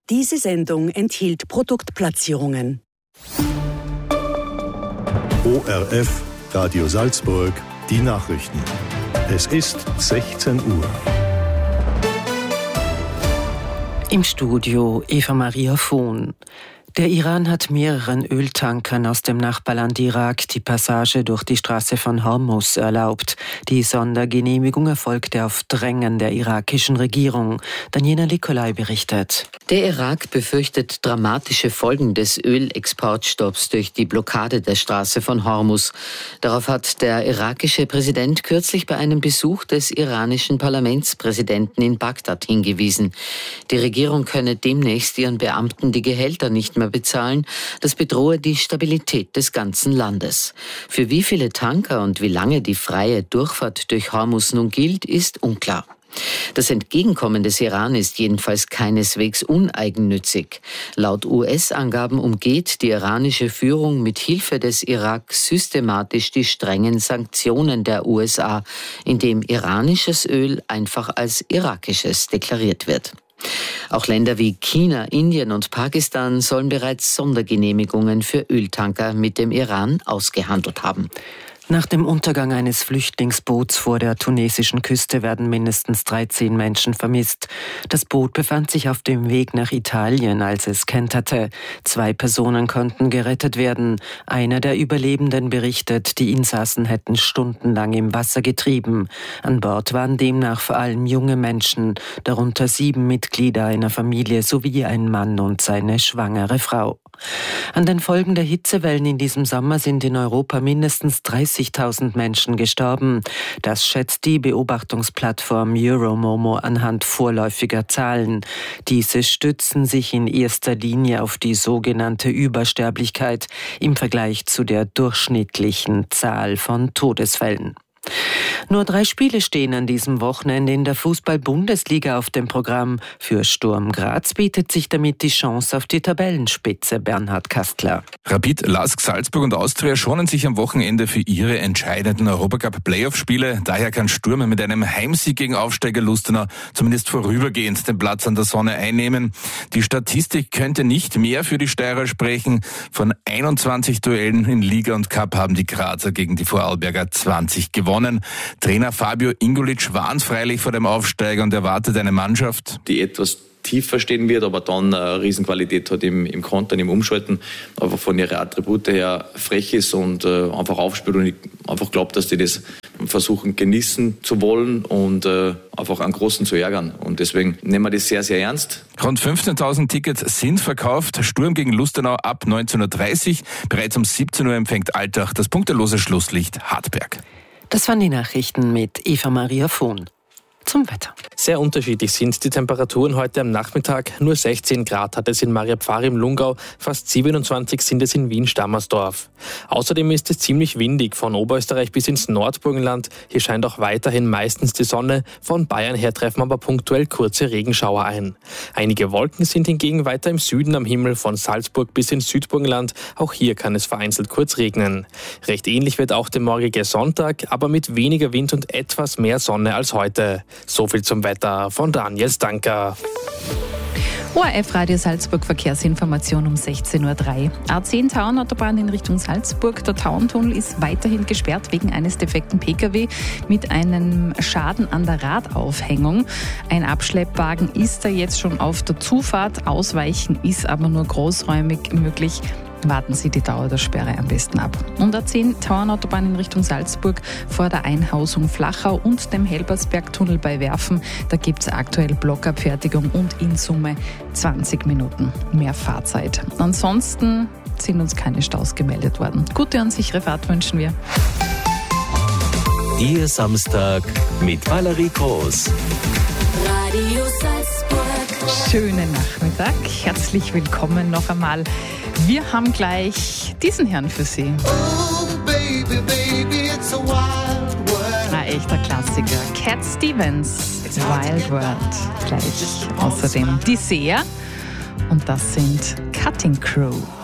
Diese Sendung enthielt Produktplatzierungen. ORF, Radio Salzburg, die Nachrichten. Es ist 16 Uhr. Im Studio Eva-Maria Vohn. Der Iran hat mehreren Öltankern aus dem Nachbarland Irak die Passage durch die Straße von Hormuz erlaubt. Die Sondergenehmigung erfolgte auf Drängen der irakischen Regierung. Daniela Nicolai berichtet. Der Irak befürchtet dramatische Folgen des Ölexportstopps durch die Blockade der Straße von Hormuz. Darauf hat der irakische Präsident kürzlich bei einem Besuch des iranischen Parlamentspräsidenten in Bagdad hingewiesen. Die Regierung könne demnächst ihren Beamten die Gehälter nicht mehr bezahlen. Das bedrohe die Stabilität des ganzen Landes. Für wie viele Tanker und wie lange die freie Durchfahrt durch Hormuz nun gilt, ist unklar. Das Entgegenkommen des Iran ist jedenfalls keineswegs uneigennützig. Laut US-Angaben umgeht die iranische Führung mit Hilfe des Irak systematisch die strengen Sanktionen der USA, indem iranisches Öl einfach als irakisches deklariert wird. Auch Länder wie China, Indien und Pakistan sollen bereits Sondergenehmigungen für Öltanker mit dem Iran ausgehandelt haben. Nach dem Untergang eines Flüchtlingsboots vor der tunesischen Küste werden mindestens 13 Menschen vermisst. Das Boot befand sich auf dem Weg nach Italien, als es kenterte. 2 Personen konnten gerettet werden. Einer der Überlebenden berichtet, die Insassen hätten stundenlang im Wasser getrieben. An Bord waren demnach vor allem junge Menschen, darunter 7 Mitglieder einer Familie sowie ein Mann und seine schwangere Frau. An den Folgen der Hitzewellen in diesem Sommer sind in Europa mindestens 30.000 Menschen gestorben. Das schätzt die Beobachtungsplattform Euromomo anhand vorläufiger Zahlen. Diese stützen sich in erster Linie auf die sogenannte Übersterblichkeit im Vergleich zu der durchschnittlichen Zahl von Todesfällen. Nur 3 Spiele stehen an diesem Wochenende in der Fußball-Bundesliga auf dem Programm. Für Sturm Graz bietet sich damit die Chance auf die Tabellenspitze. Bernhard Kastler. Rapid, LASK, Salzburg und Austria schonen sich am Wochenende für ihre entscheidenden Europacup-Playoff-Spiele. Daher kann Sturm mit einem Heimsieg gegen Aufsteiger Lustenau zumindest vorübergehend den Platz an der Sonne einnehmen. Die Statistik könnte nicht mehr für die Steirer sprechen. Von 21 Duellen in Liga und Cup haben die Grazer gegen die Vorarlberger 20 gewonnen. Trainer Fabio Ingulic warnt freilich vor dem Aufsteiger und erwartet eine Mannschaft, die etwas tiefer stehen wird, aber dann eine Riesenqualität hat im Kontern, im Umschalten, aber von ihrer Attribute her frech ist und einfach aufspielt. Und ich einfach glaube, dass die das versuchen genießen zu wollen und einfach einen Großen zu ärgern. Und deswegen nehmen wir das sehr, sehr ernst. Rund 15.000 Tickets sind verkauft. Sturm gegen Lustenau ab 19.30 Uhr. Bereits um 17 Uhr empfängt Altach das punktelose Schlusslicht Hartberg. Das waren die Nachrichten mit Eva-Maria Vohn. Zum Wetter. Sehr unterschiedlich sind die Temperaturen heute am Nachmittag. Nur 16 Grad hat es in Maria Pfarr im Lungau, fast 27 sind es in Wien-Stammersdorf. Außerdem ist es ziemlich windig von Oberösterreich bis ins Nordburgenland. Hier scheint auch weiterhin meistens die Sonne. Von Bayern her treffen aber punktuell kurze Regenschauer ein. Einige Wolken sind hingegen weiter im Süden am Himmel, von Salzburg bis ins Südburgenland. Auch hier kann es vereinzelt kurz regnen. Recht ähnlich wird auch der morgige Sonntag, aber mit weniger Wind und etwas mehr Sonne als heute. So viel zum Wetter von Daniel Stanker. ORF Radio Salzburg Verkehrsinformation um 16.03 Uhr. A10 Tauernautobahn in Richtung Salzburg. Der Tauerntunnel ist weiterhin gesperrt wegen eines defekten Pkw mit einem Schaden an der Radaufhängung. Ein Abschleppwagen ist da jetzt schon auf der Zufahrt. Ausweichen ist aber nur großräumig möglich. Warten Sie die Dauer der Sperre am besten ab. Und A10 Tauernautobahn in Richtung Salzburg vor der Einhausung Flachau und dem Helbersbergtunnel bei Werfen. Da gibt es aktuell Blockabfertigung und in Summe 20 Minuten mehr Fahrzeit. Ansonsten sind uns keine Staus gemeldet worden. Gute und sichere Fahrt wünschen wir. Ihr Samstag mit Valerie Groß. Radio Salzburg. Schönen Nachmittag. Herzlich willkommen noch einmal. Wir haben gleich diesen Herrn für Sie. Oh, baby, baby, it's a wild world. Ein echter Klassiker. Cat Stevens, Wild World. Gleich außerdem die Seher. Und das sind Cutting Crew.